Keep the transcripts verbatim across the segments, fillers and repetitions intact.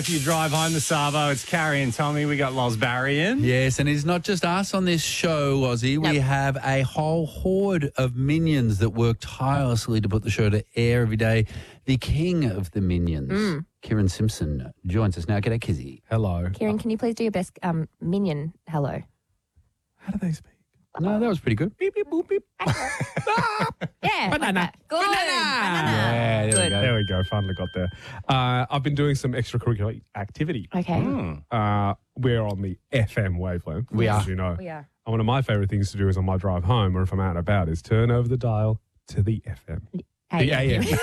If you drive home the Savo, it's Carrie and Tommy. We got Loz Barry in. Yes, and it's not just us on this show, Lozzie. We Nope. have a whole horde of minions that work tirelessly to put the show to air every day. The king of the minions, Kieran Simpson, joins us now. G'day, Kizzy. Hello. Kieran, can you please do your best um, minion hello? How do they speak? No, that was pretty good. Beep, beep, boop, beep. Yeah. Banana. Like that. Good. Banana. Yeah, there we Good. go. There we go. Finally got there. Uh, I've been doing some extracurricular activity. Okay. Uh, we're on the F M wavelength. We as are. you know. We are. And one of my favourite things to do is on my drive home or if I'm out and about is turn over the dial to the F M. The A M.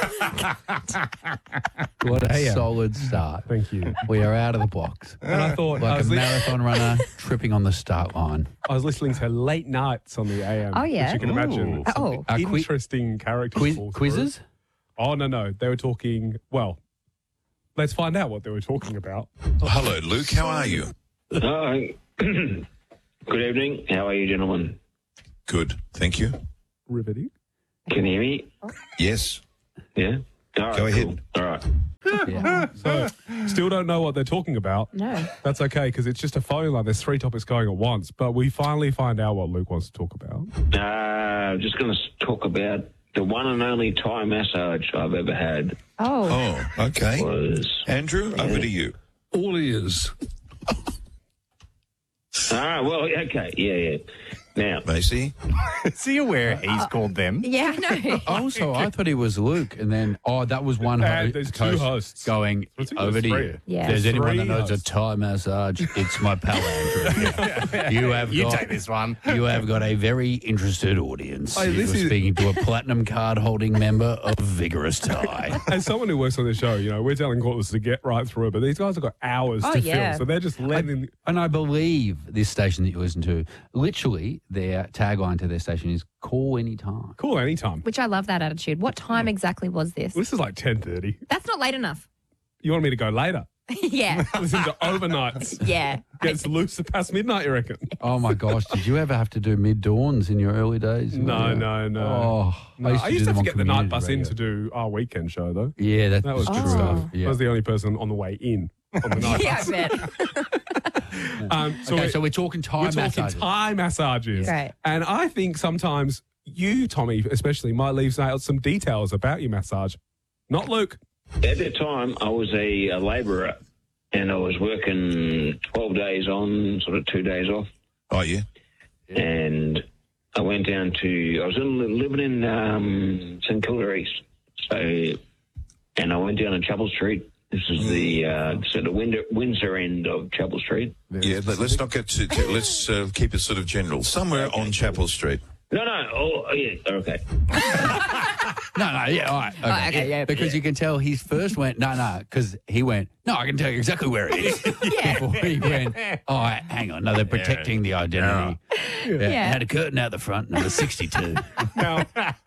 What a A M. solid start. Thank you. We are out of the box. And I thought I Like a was, li- marathon runner tripping on the start line. I was listening to late nights on the A M. Oh, yeah? Which you can imagine. Ooh. Some Oh. Uh, qui- interesting characters. Quiz- fall through. quizzes? Oh, no, no. They were talking, well, let's find out what they were talking about. Hello, Luke. How are you? Hi. Good evening. How are you, gentlemen? Good, thank you. Riveting. Can you hear me? Yes. Yeah? All right, Go ahead. cool. All right. Yeah. So, still don't know what they're talking about. No. That's okay, because it's just a phone line. There's three topics going at once, but we finally find out what Luke wants to talk about. Uh, I'm just going to talk about the one and only Thai massage I've ever had Oh. Oh, okay. was... Andrew, over to you. All ears. All right, well, okay. Yeah, yeah. Now, Macy? Is he aware he's called them? Yeah, I know. Also, I thought he was Luke, and then, oh, that was one Uh, ho- there's two hosts. going I think over there's to three. you. Yeah. If there's There's anyone that three knows a hosts. Thai massage, it's my pal Andrew. You have You got, take this one. You have got a very interested audience. Oh, You're this is- speaking to a platinum card holding member of Vigorous Thai. As someone who works on the show, you know, we're telling callers to get right through it, but these guys have got hours Oh, to yeah. fill, so they're just letting... And I believe this station that you listen to, literally their tagline to their station is call anytime. Cool, anytime. Which I love that attitude. What time exactly was this? This is like ten thirty. That's not late enough. You want me to go later? Yeah. Listen to overnights. Yeah. Gets loose past midnight, you reckon? Oh my gosh, did you ever have to do mid dawns in your early days? No, Yeah. no, no. Oh, No, I used to, do them have to on get the night community bus in radio. to do our weekend show, though. Yeah, that, That was was good true. stuff. Yeah. I was the only person on the way in on the night Yeah, I bus. bet. Um, so okay, we're, so we're talking Thai we're talking massages. Thai massages. Great. And I think sometimes you, Tommy, especially, might leave out some details about your massage. Not Luke. at that time, I was a, a labourer, and I was working twelve days on, sort of two days off. Oh, yeah? And I went down to, I was in, living in um, St Kilda East. So, and I went down to Chapel Street. This is the uh, sort of Windsor, Windsor end of Chapel Street. Yeah, let, let's not get too, too let's uh, keep it sort of general. Somewhere on Chapel Street. No, no, oh, yeah, okay. No, no, yeah, all right. Okay, Oh, okay, yeah. Because you can tell he first went, no, no, because he went, no, I can tell you exactly where it is. Yeah. Before he went, oh, hang on, no, they're protecting the identity. Yeah. Yeah. Had a curtain out the front, number sixty-two. Now,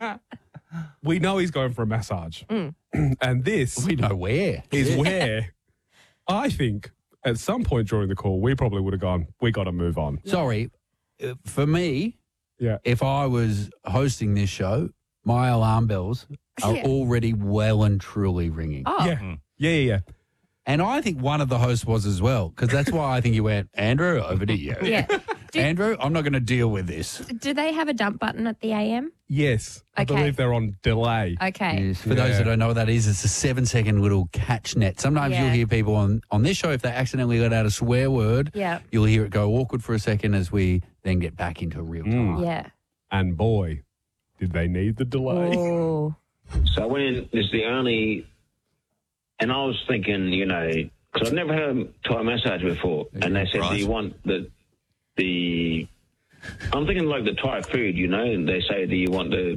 we know he's going for a massage. And this We know where. is where I think at some point during the call, we probably would have gone, we got to move on. Sorry, uh, for me, Yeah. if I was hosting this show, my alarm bells are Yeah. already well and truly ringing. Oh. Yeah. Yeah, yeah, yeah. And I think one of the hosts was as well, because that's why I think you went, Andrew, over to you. Yeah. Do, Andrew, I'm not going to deal with this. do they have a dump button at the A M? Yes. I Okay. believe they're on delay. Okay. Yes, for those Yeah. that don't know what that is, it's a seven second little catch net. Sometimes Yeah. you'll hear people on, on this show, if they accidentally let out a swear word, Yeah. you'll hear it go awkward for a second as we then get back into real time. Yeah. And boy, did they need the delay. Oh. So I went in, this is the only, and I was thinking, you know, because I've never had a Thai massage before, and they said, Right. do you want the, the, I'm thinking like the Thai food, you know, and they say, do you want the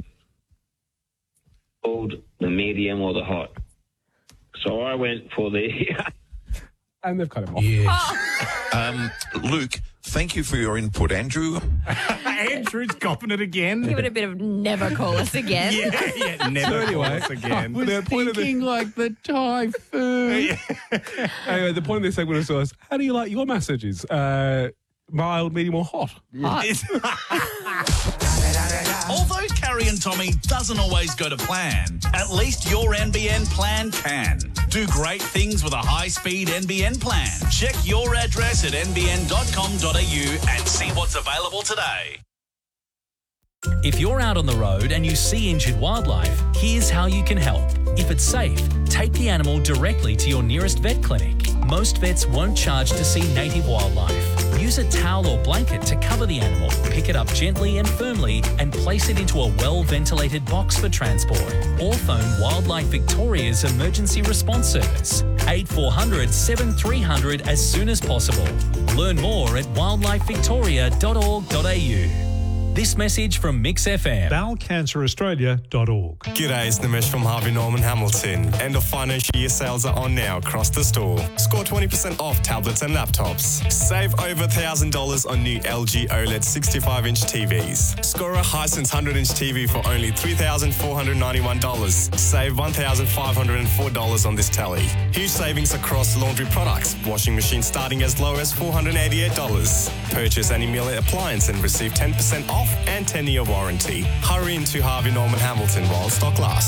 cold, the medium, or the hot? So I went for the, And they've cut him off. Yes. Um, Luke, thank you for your input. Andrew, Andrew's copping it again. Give it a bit of never call us again. yeah, yeah, never anyway, call us again. was The point of the- thinking like the Thai food. Anyway, the point of this segment was, how do you like your massages? Uh, mild, medium, or hot? Hot. Although Carrie and Tommy doesn't always go to plan, at least your N B N plan can. Do great things with a high-speed N B N plan. Check your address at n b n dot com dot a u and see what's available today. If you're out on the road and you see injured wildlife, here's how you can help. If it's safe, take the animal directly to your nearest vet clinic. Most vets won't charge to see native wildlife. Use a towel or blanket to cover the animal, pick it up gently and firmly and place it into a well-ventilated box for transport. Or phone Wildlife Victoria's Emergency Response Service, eight four hundred, seven three hundred as soon as possible. Learn more at wildlife victoria dot org dot a u. This message from Mix F M. bowel cancer australia dot org. G'day, it's Nimesh from Harvey Norman Hamilton. End of financial year sales are on now across the store. Score twenty percent off tablets and laptops. Save over one thousand dollars on new L G OLED sixty-five inch T Vs. Score a Hisense one hundred inch T V for only three thousand four hundred ninety-one dollars. Save one thousand five hundred four dollars on this telly. Huge savings across laundry products. Washing machine starting as low as four hundred eighty-eight dollars. Purchase any Miele appliance and receive ten percent off and ten year warranty. Hurry into Harvey Norman Hamilton while stock lasts.